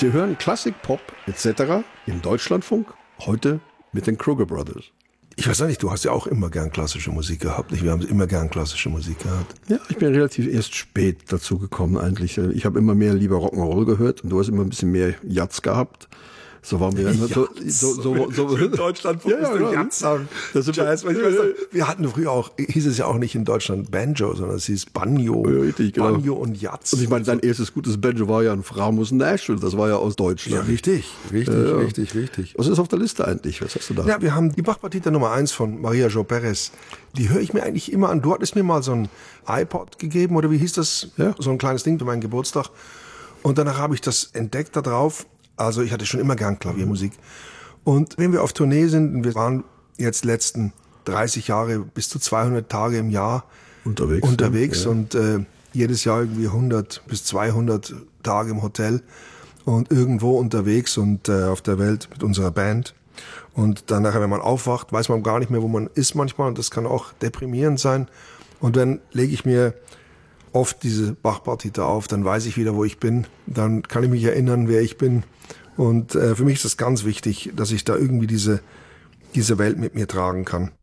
Sie hören Klassik, Pop etc. im Deutschlandfunk, heute mit den Kruger Brothers. Ich weiß nicht, du hast ja auch immer gern klassische Musik gehabt. Wir haben immer gern klassische Musik gehabt. Ja, ich bin relativ erst spät dazu gekommen eigentlich. Ich habe immer mehr lieber Rock'n'Roll gehört und du hast immer ein bisschen mehr Jazz gehabt. So waren wir immer so in Deutschland, wo wir Jazz haben. Jazz, wir hatten früher auch, hieß es ja auch nicht in Deutschland Banjo, sondern es hieß Banjo. Ja, richtig, genau. Banjo und Jazz. Und ich meine, dein erstes gutes Banjo war ja ein Framus Nashville, das war ja aus Deutschland. Ja, richtig. Was ist auf der Liste eigentlich? Was hast du da? Ja, wir haben die Bach-Partita Nummer 1 von Maria Jo Perez. Die höre ich mir eigentlich immer an. Du hattest mir mal so ein iPod gegeben, oder wie hieß das? Ja. So ein kleines Ding für meinen Geburtstag. Und danach habe ich das entdeckt da drauf. Also ich hatte schon immer gern Klaviermusik. Und wenn wir auf Tournee sind, und wir waren jetzt letzten 30 Jahre bis zu 200 Tage im Jahr unterwegs ja. Und jedes Jahr irgendwie 100 bis 200 Tage im Hotel und irgendwo unterwegs und auf der Welt mit unserer Band. Und dann nachher, wenn man aufwacht, weiß man gar nicht mehr, wo man ist manchmal, und das kann auch deprimierend sein. Und dann lege ich mir oft diese Bach-Partita auf, dann weiß ich wieder, wo ich bin, dann kann ich mich erinnern, wer ich bin. Und für mich ist das ganz wichtig, dass ich da irgendwie diese Welt mit mir tragen kann.